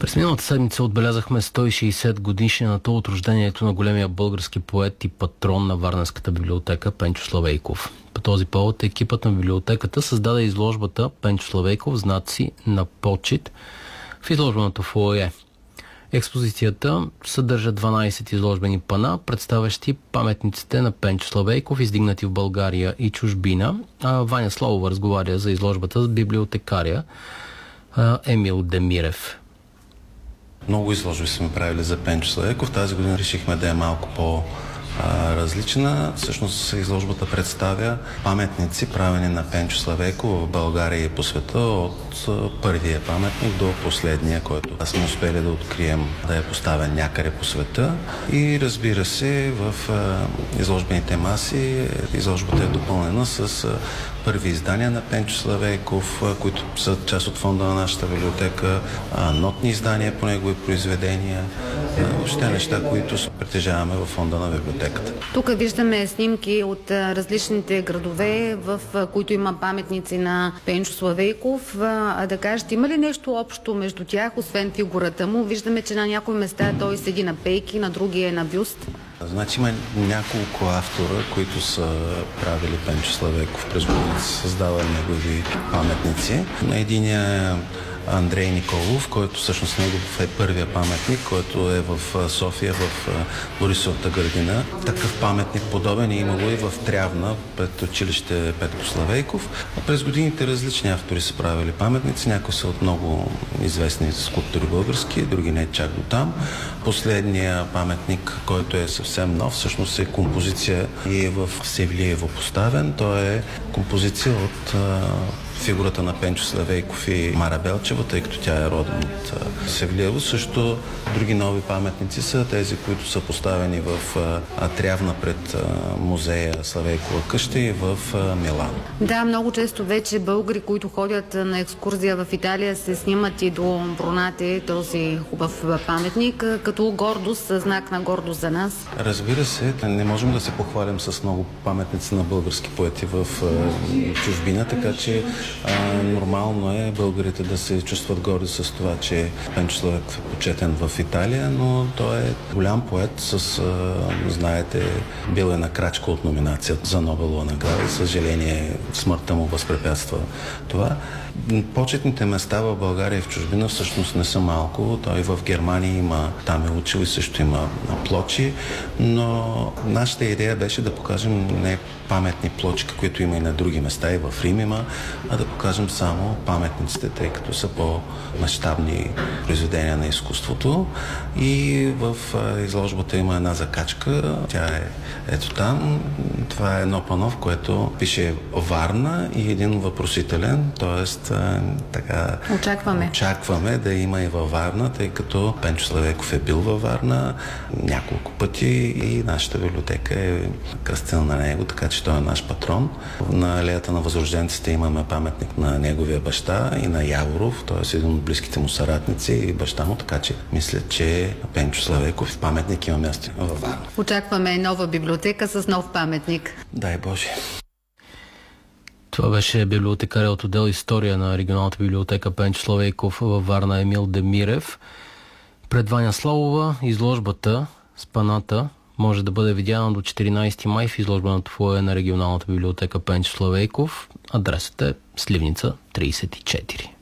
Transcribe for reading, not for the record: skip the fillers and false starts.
През миналата седмица отбелязахме 160 годишнината от рождението на големия български поет и патрон на Варненската библиотека Пенчо Славейков. По този повод екипът на библиотеката създаде изложбата Пенчо Славейков знаци на почит в изложбеното фоайе. Експозицията съдържа 12 изложбени пана, представящи паметниците на Пенчо Славейков, издигнати в България и чужбина. Ваня Славова разговаря за изложбата с библиотекаря Емил Демирев. Много изложби сме правили за Пенчо Славейков. Тази година решихме да е малко по-различна. Всъщност изложбата представя паметници, правени на Пенчо Славейков в България и по света, от първия паметник до последния, който сме успели да открием да е поставен някъде по света. И разбира се, в изложбените маси изложбата е допълнена с първи издания на Пенчо Славейков, които са част от фонда на нашата библиотека, нотни издания по негови произведения, въобще неща, които притежаваме в фонда на библиотеката. Тук виждаме снимки от различните градове, в които има паметници на Пенчо Славейков. Да кажете, има ли нещо общо между тях, освен фигурата му? Виждаме, че на някои места той седи на пейки, на други е на бюст. Значи има няколко автора, които са правили Пенчо Славейков през годините, създавали негови паметници. На единия Андрей Николов, който всъщност негов е първия паметник, който е в София, в Борисовата градина. Такъв паметник подобен е имало и в Трявна, пред училище Петко Славейков. През годините различни автори са правили паметници, някои са от много известни скулптори български, други не чак до там. Последният паметник, който е съвсем нов, всъщност е композиция и е в Севлиево поставен. Той е композиция от фигурата на Пенчо Славейков и Мара Белчева, тъй като тя е родом от Севлиево. Също други нови паметници са тези, които са поставени в Трявна пред музея Славейкова къща и в Милано. Да, много често вече българи, които ходят на екскурзия в Италия, се снимат и до Бронате, този хубав паметник, като гордост, знак на гордост за нас. Разбира се, не можем да се похвалим с много паметници на български поети в чужбина, така че нормално е българите да се чувстват горди с това, че Пенчо Славейков е почетен в Италия, но той е голям поет с, знаете, бил е на крачка от номинацията за Нобелова награда. Съжаление, смъртта му възпрепятства това. Почетните места в България и в чужбина всъщност не са малко. Той в Германия има, там е учил и също има плочи, но нашата идея беше да покажем не паметни плочи, които има и на други места, и в Рим има, а да покажем само паметниците, тъй като са по-мащабни произведения на изкуството. И в изложбата има една закачка. Тя е ето там. Това е едно пано, в което пише Варна и един въпросителен, т.е. така очакваме да има и във Варна, тъй като Пенчо Славейков е бил във Варна няколко пъти и нашата библиотека е кръстена на него, така че той е наш патрон. На алеята на възрожденците имаме паметник на неговия баща и на Яворов, т.е. един от близките му съратници и баща му, така че мисля, че Пенчо Славейков паметник има място във Варна. Очакваме нова библиотека с нов паметник. Дай Боже! Това беше библиотекаря от отдел История на регионалната библиотека Пенчо Славейков във Варна Емил Демирев. Пред Ваня Славова изложбата с паната може да бъде видяна до 14 май в изложбеното фоайе на регионалната библиотека Пенчо Славейков. Адресът е Сливница 34.